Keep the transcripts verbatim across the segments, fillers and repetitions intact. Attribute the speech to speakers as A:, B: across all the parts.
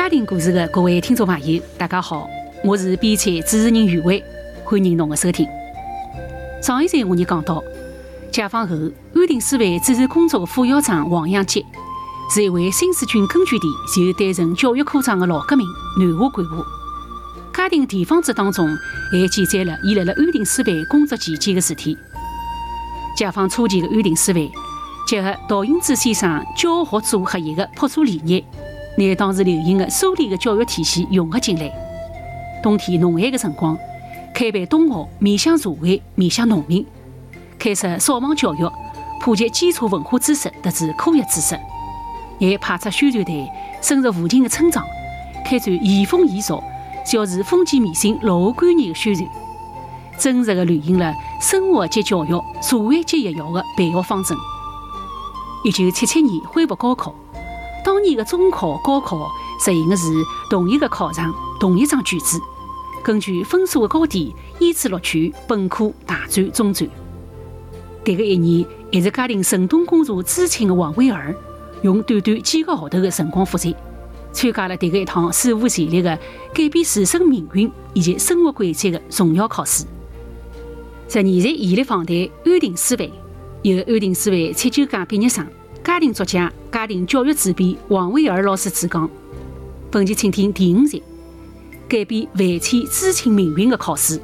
A: 家庭故事的各位听众朋友，大家好，我是编采主持人于伟，欢迎侬的收听。上一集我们讲到，解放后，安定师范指挥工作的副校长王阳杰是一位新四军根据地就担任教育科长的老革命南华干部。家庭地方志当中还记载了伊辣辣安定师范工作期间的事体。解放初期的安定师范结合陶行知先生教学组合一的朴素理念，拿当时流行的苏联的教育体系融合进来。冬天农闲的辰光，开办冬学面向社会、面向农民，开设扫盲教育，普及基础文化知识特指科学知识，还派出宣传队深入附近的村庄，开展移风易俗、小持封建迷信落后观念的宣传，真实地履行了生活即教育、社会即育校的办学方针。一九七七年恢复高考，当年的中考、高考实行的是同一个考场、同一张卷子，根据分数的高低依次录取本科、大专、中专。迭个一年，还是家庭神东工作知青的王伟儿，用短短几个号头的辰光复习，参加了迭个一趟史无前例的改变自身命运以及生活轨迹的重要考试。十年前现立访谈安定师范，由安定师范七九届毕业生、家庭作家、家庭教育主编王伟儿老师主讲。本期请听第五集：改变万千知青命运的考试。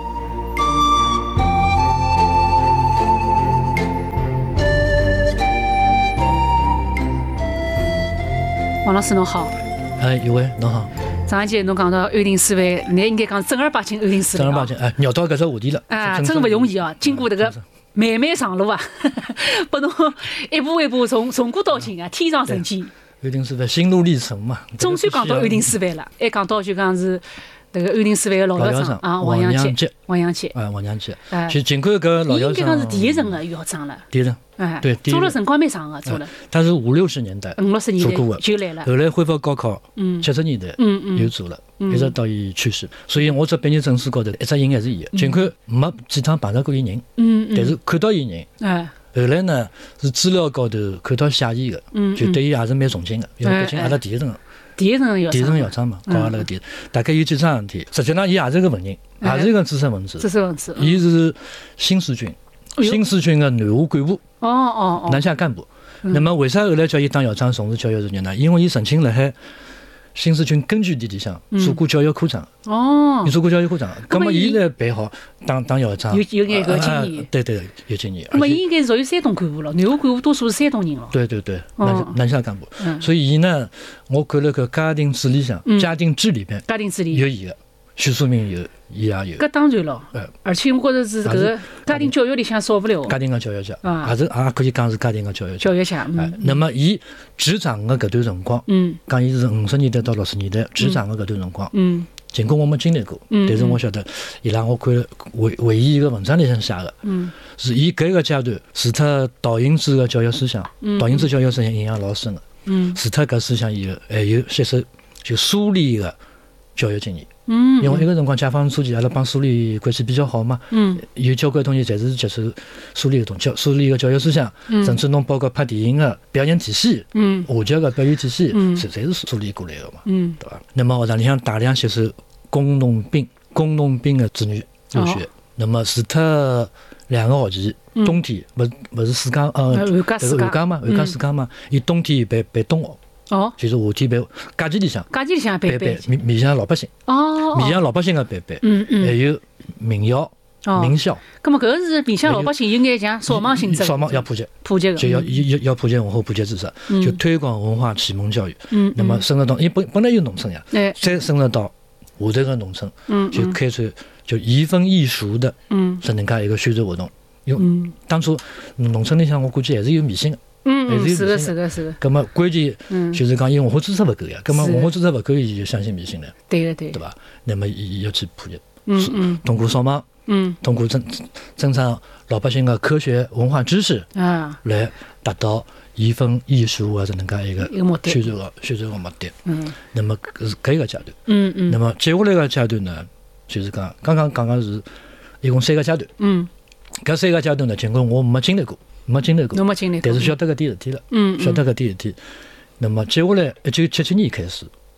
A: 王老师侬好。
B: 哎，一位侬好。
A: 上一节侬讲到安定师范，你应该讲正儿八经安定师范。
B: 正儿八经，哎，绕到搿只话题了。
A: 啊，真不容易啊！经过这个漫漫长路啊，拨侬一步一步从从古到今啊，天上人间。
B: 安定师范心路历程嘛。
A: 总算讲到安定师范了，还讲到就讲是这个安定师范的老校长啊，王阳杰，王阳杰，
B: 啊，王阳杰。就尽管搿老校长，
A: 应该讲是第一任的校长了。
B: 第一任。
A: 哎，
B: 对，
A: 做了辰光蛮长的，做了。
B: 他是五六十年代，
A: 五六十年代就来了。
B: 后来恢复高考，嗯，七十年代，嗯嗯，又做了，一直到伊去世。所以我这毕业证书高头一只印还是伊的，尽管没几趟碰到过伊人，嗯嗯，但是看到伊人，哎，后来呢是资料高头看到写伊的，嗯，就对伊也是蛮崇敬的，因为毕竟阿拉第一任。
A: 第一任校长，
B: 第一任校长嘛，搞阿拉个第，大概有几桩事体。实际上，伊也是个文人，也是一个知识分子。
A: 知识分子，
B: 伊是新四军，新四军的南华干部，
A: 哦哦哦，
B: 南下干部。那么，为啥后来叫伊当校长从事教育事业呢？因为伊曾经辣海新四军根据地里向做过教育科长。哦，伊做过教育科长，那么伊来办好当当校长，
A: 有有眼个经验。
B: 对对，有经验。
A: 那么伊应该是属于山东干部了，南华干部多数是山东人了。
B: 对对对，南南下干部。所以伊呢，我看了个家庭志里向，家庭志里边，
A: 家庭志里
B: 有伊个，徐淑敏有，伊也有。
A: 搿当然了，而且我觉着是搿个家庭教育里向少不了。
B: 家庭个教育家，也是也可以讲是家庭个教育家。
A: 教育家，
B: 嗯。那么伊执掌个搿段辰光，嗯，讲伊是五十年代到六十年代执掌个搿段辰光，嗯。尽管我没经历过，但是我晓得，伊拉我看回回忆伊个文章里向写个，嗯，是伊搿个阶段除脱陶行知个教育思想，陶行知教育思想影响老深个，嗯，除脱搿思想以后，还有吸收就苏联个教育经验，嗯，因为那个辰光解放初期，阿拉帮苏联关系比较好嘛，嗯，有交关同学侪是接受苏联个东教，苏联个教育思想，嗯，甚至侬包括拍电影个表演体系，嗯，话剧个表演体系，嗯，侪是苏联过来个嘛，嗯，对伐？那么学堂里向大量吸收工农兵、工农兵的子女入学，哦、那么除脱两个学期，嗯、冬天不不是暑假呃，
A: 寒
B: 假寒假嘛，寒假暑假嘛，伊、嗯、冬天办办冬学。哦，就是夏天办，假期里向，
A: 假期里向办办，
B: 面面向老百姓，哦，面向老百姓个办办，嗯嗯，还有民校、民校。
A: 咁么搿个是面向老百姓，有眼像扫盲性质，
B: 扫盲要普及，
A: 普及个，
B: 就要要要普及文化、普及知识，就推广文化启蒙教育。嗯，那么深入到，因为本本来有农村呀，再深入到下头个农村，嗯，就开展就移风易俗的，嗯，是能介一个宣传活动。因为当初农村里向，我估计还是有迷信个。
A: 嗯，是的，是的，是的。
B: 咁么关键就是讲，因为文化知识勿够呀，咁么文化知识勿够，伊就相信迷信了。
A: 对的，对，
B: 对吧？那么伊要去普及，嗯嗯，通过扫盲，嗯，通过增增长老百姓的科学文化知识啊，来达到移风易俗啊，这能介一个宣传个宣传个目的。嗯，那么是搿一个阶段。嗯嗯。那么接下来个阶段呢，就是讲刚刚讲个是一共三个阶段。嗯。搿三个阶段呢，尽管我没经历过。没经历过，
A: 没经历过，
B: 但是晓得搿点事体了。嗯，晓得搿点事体。那么接下来，一九七七年开始，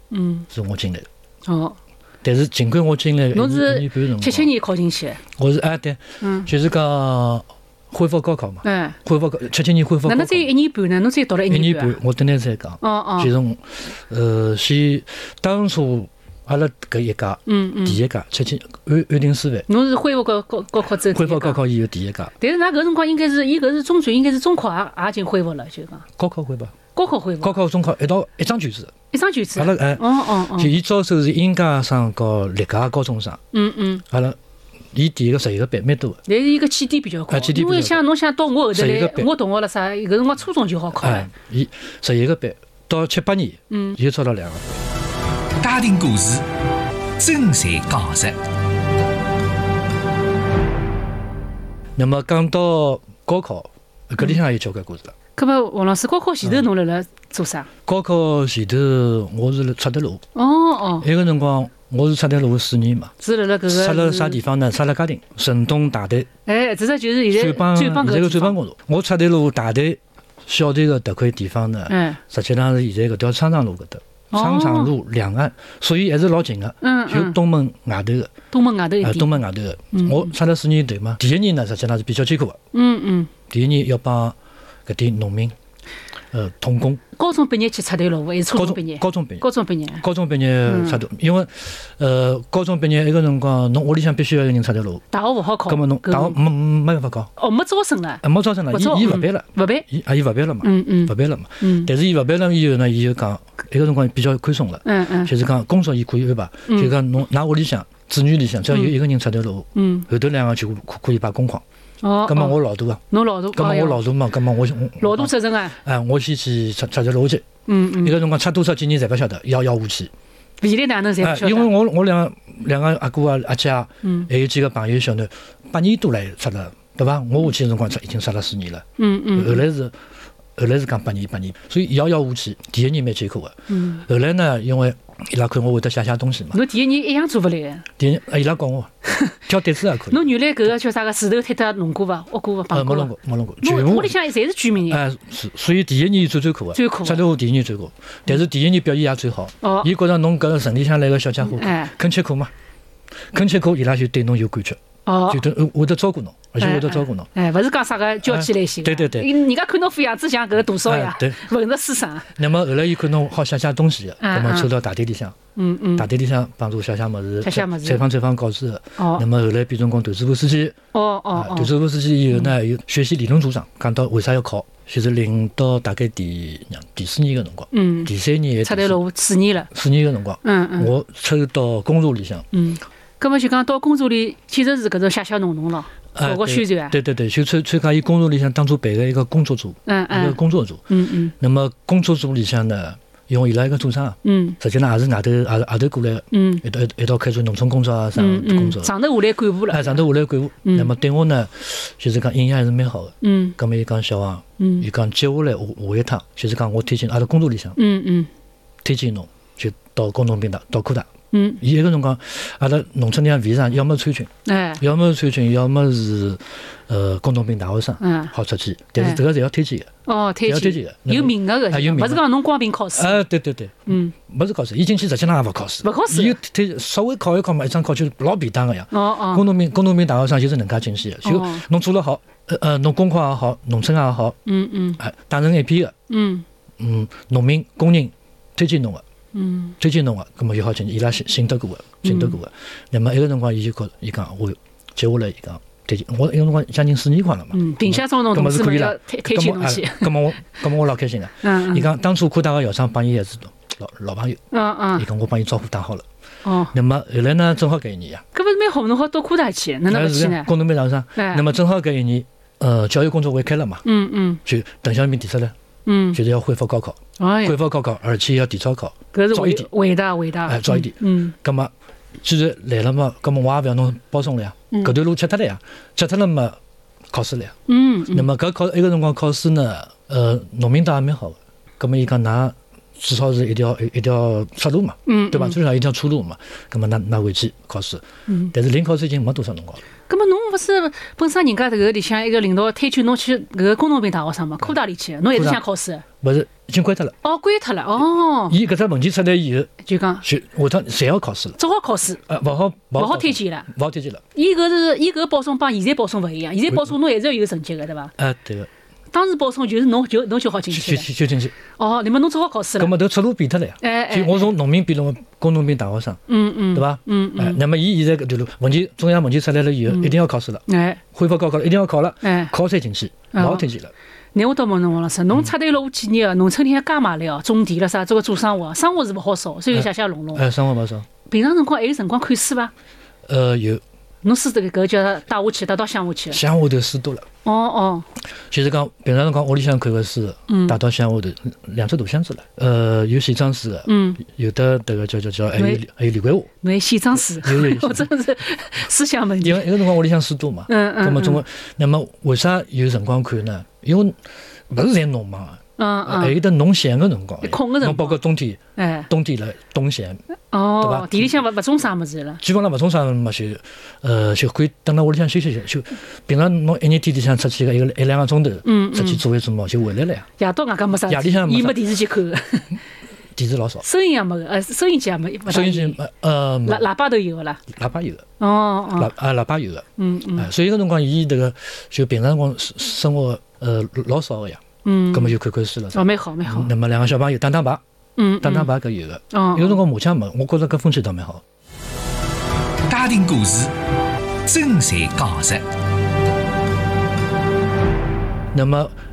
B: 嗯，是我进来的。
A: 哦。
B: 但是尽管我进来，
A: 侬是七七年考进去的。
B: 我是哎对，嗯，就是讲恢复高考嘛。
A: 嗯。
B: 恢复高，七七年恢复高考。
A: 那侬只有一年半呢？侬只有读了一
B: 年
A: 半。
B: 一年半，我等下再讲。
A: 哦哦。
B: 就是，呃，先当初阿拉搿一届，嗯嗯，第一届七七安安定师范。
A: 侬是恢复高高高考之后。
B: 恢复高考以后第一届。
A: 但是㑚搿辰光应该是，伊搿是中专，应该是中考也也已经恢复了，就讲。
B: 高考恢复。
A: 高考恢复。
B: 高考中考一道一张卷子。
A: 一张卷子。
B: 阿拉哎，
A: 哦哦哦。
B: 就伊招收是应届生和历届高中生。嗯嗯。阿拉，伊第一个十一个班，蛮多的。
A: 但是伊个起点比较高。因为像侬想到我后头来，我同学了啥，搿辰光初中就好考了。
B: 伊十一个班，到七八年，嗯，又招了两个。
C: 家庭故事，真实讲述。
B: 那么讲到高考，搿里向有交关故事了。
A: 搿么王老师，高考前头侬辣辣做啥？
B: 高考前头我是辣出德路。
A: 哦哦。
B: 埃个辰光我是出德路四年嘛。
A: 是辣辣搿个。
B: 出了啥地方呢？出了嘉定神东大队。
A: 哎，这个就是现在最棒
B: 现在个最棒公路。我出德路大队小队个迭块地方呢，嗯，实际上是现在搿条昌长路搿搭。昌长路两岸，所以还是老近个。嗯嗯。就东门外头个。
A: 东门外头一点。
B: 东门外头个。我出了四年队嘛，第一年呢，实际上是比较艰苦个。
A: 嗯嗯。
B: 第一年要帮搿点农民，呃，童工。
A: 高中毕业去出头路，还是初中毕业？
B: 高中毕业。
A: 高中毕业。
B: 高中毕业出头，因为呃，高中毕业埃个辰光，侬屋里向必须要有人出头路。
A: 大学勿好考。
B: 搿么侬大学没没办法考。
A: 哦，没招生了。
B: 没招生了，伊伊勿办了。
A: 勿办。
B: 伊啊，伊勿办了嘛。
A: 嗯嗯。
B: 勿办了嘛。嗯。但是伊勿办了以后呢，伊就讲埃个辰光比较宽松了。
A: 嗯嗯。
B: 就是讲工作伊可以安排，就讲侬㑚屋里向子女里向只要有一个人出头路，嗯，后头两个就可可以摆工矿。哦，咁么我老大啊，
A: 侬老大，
B: 咁么我老大嘛，咁么我
A: 老大责任啊，
B: 哎，我先去出出条路去，嗯嗯，那个辰光出多少几年侪不晓得，遥遥无期。
A: 未来哪能侪不晓得？
B: 因为我我两两个阿哥啊阿姐，嗯，还有几个朋友小囡，八年多来出了，对伐？我下去的辰光出已经出了四年了，嗯嗯，后来是后来是讲八年八年，所以遥遥无期。第一年蛮艰苦的，嗯，后来呢，因为伊拉看我会得写写东西嘛。
A: 侬第一年一样做勿来。
B: 第一年，伊拉教我，教单词也可以。
A: 侬原来搿个叫啥个石头铁搭弄过伐？学过伐？
B: 呃，没弄过，没弄过。全
A: 部屋里向侪是居民人。
B: 哎，是，所以第一年最最苦的。
A: 最苦。
B: 出头第一年最苦，但是第一年表现也最好。哦。伊觉着侬搿个城里向来个小家伙，肯吃苦嘛，肯吃苦，伊拉就对侬有感觉。哦。就对会得照顾侬，而且会得照顾侬。
A: 哎，勿是讲啥个娇气类型。
B: 对对对。
A: 人家看侬副样子像搿个大少爷，文弱书生。
B: 那么后来伊看侬好写写东西的，那么抽到大队里向。嗯嗯，大队里向帮助写写物事，采访采访稿子的。哦。那么后来变成讲团支部书记。哦哦哦。团支部书记以后呢，有学习理论组长，讲到为啥要考，就是领到大概第第四年个辰光。嗯。第三年。
A: 出头路四年了。
B: 四年个辰光。嗯嗯。我抽到公社里向。嗯。
A: 葛末就讲到公社里，其实是搿种写写弄弄咯，做个宣传。
B: 对对对，就参参加伊公社里向当初办个一个工作组。嗯嗯。一个工作组。嗯嗯。那么工作组里向呢？因为伊拉一个组长，嗯，实际上也是外头也是外头过来的，嗯，一道一道开展农村工作啊啥工作，
A: 上头下来干部了，
B: 哎，上头下来干部，那么对我呢，就是讲印象还是蛮好的，嗯，咁么伊讲小王，嗯，伊讲接下来下下一趟，就是讲我推荐阿拉工作里向，嗯嗯，推荐侬就到工农兵大，到科大，嗯，伊一个辰光，阿拉农村里向为啥要么参军，哎，要么参军，要么是呃工农兵大学生，嗯，好出去，但是这个侪要推荐的。哦，推荐的，
A: 有名额的，勿是讲侬光凭考试。
B: 啊，对对对，嗯，勿是考试，伊进去实际上也勿考试，
A: 勿考试，
B: 伊推稍微考一考嘛，一张考就老便当个呀。哦哦。工农兵工农兵大学生就是能介进去的，就侬做了好，呃呃，侬工科也好，农村也好，嗯嗯，哎，打成一片个，嗯嗯，农民工人推荐侬个，嗯，推荐侬个，葛末就好进去，伊拉信信得过个，信得过个。那么埃个辰光，伊就觉伊讲，我接下来伊讲。我那个辰光将近四年光了嘛，
A: 嗯，并且从侬同事们要推推荐侬去，
B: 咁么我咁么我老开心个，嗯，伊讲当初科大个校长帮伊也是老老朋友，嗯嗯，伊讲我帮伊招呼打好了，哦，那么后来呢，正好搿一年呀，
A: 搿勿是蛮好，侬好到科大去，哪能勿去呢？
B: 工农兵大学生，那么正好搿一年，呃，教育工作会开了嘛，嗯嗯，就邓小平提出来，嗯，就是要恢复高考，恢复高考，而且要提早考，早一点，
A: 伟大伟大，
B: 哎，早一点，嗯，咁么既然来了嘛，咁么我也勿要侬保送了呀。搿段路吃脱了呀，吃脱了嘛，考试了呀。嗯。那么搿考一个辰光考试呢，呃，农民党也蛮好个。葛末伊讲㑚至少是一条一条出路嘛，
A: 嗯，
B: 对吧？至少一条出路嘛。咁么拿拿回去考试，嗯，但是临考试已经没多少辰光了。
A: 咁么侬勿是本身人家迭个里向一个领导推荐侬去搿个工农兵大学生嘛，科大里去，侬一直想考试？
B: 勿是，已经关脱了。
A: 哦，关脱了。哦。
B: 伊搿只问题出来以后，
A: 就讲
B: 就下趟侪要考试了。
A: 只好考试。
B: 呃，勿好
A: 勿好推荐了。
B: 勿好推荐了。
A: 伊搿是伊搿保送帮现在保送勿一样，现在保送侬还是要有成绩个，对伐？
B: 啊，对个。
A: 当时保送就是侬就侬就好进去了。
B: 就就进去。
A: 哦，你们侬只好考试了。
B: 咁么头出路变脱了呀。
A: 哎哎。
B: 就我从农民变成工农兵大学生。
A: 嗯嗯。
B: 对伐？
A: 嗯嗯。
B: 哎，那么伊现在搿条路问题，中央问题出来了以后，一定要考试了。
A: 哎。
B: 恢复高考了，一定要考了。
A: 哎。
B: 考才进去，勿好推荐了。
A: 那我倒问侬王老师，侬出队了五几年个，农村里向加买了哦，种田了啥，这个做生活，生活是勿好少，所以写写弄弄。
B: 哎，生活勿少。
A: 平常辰光还有辰光看书伐？
B: 呃，有。
A: 侬书这个搿叫带下去，带到乡下去了。
B: 乡下头书多了。
A: 哦哦。
B: 就是讲平常辰光屋里向看个书，带到乡下头两只大箱子了。呃，有线装书个，嗯，有的迭个叫叫叫，还有还有李桂华。
A: 侬还线装书？
B: 有有有。
A: 我真的是思想问题。
B: 因为一个辰光屋里向书多嘛。嗯嗯。那么总归，那么为啥有辰光看呢？因为勿是侪农忙啊。
A: 嗯嗯。
B: 还有得农闲个辰光。
A: 空个辰光。
B: 侬包括冬天，哎，冬天了冬闲。
A: 哦。
B: 对伐？
A: 地里向勿勿种啥物事了。
B: 基本上勿种啥嘛，就呃就可以等到屋里向休息休息。就平常侬一日天里向出去个一个一两个钟头，嗯，出去做一做梦就回来了呀。
A: 夜到外加没啥。
B: 夜里向
A: 伊没电视机看个。
B: 电视老少。
A: 收音也没个，呃，收音机也没。
B: 收音机呃。
A: 喇喇叭都有个啦。
B: 喇叭有个。
A: 哦哦。
B: 喇啊喇叭有个。
A: 嗯嗯。
B: 所以搿辰光伊迭个就平常辰光生活呃老少个呀。嗯。葛末就看看书了。
A: 哦，蛮好蛮好。
B: 那么两个小朋友打打牌。嗯。打打牌搿有个。哦。有辰光麻将没，我觉着搿风气倒蛮好。
C: 家庭故事，真才讲实。
B: 那么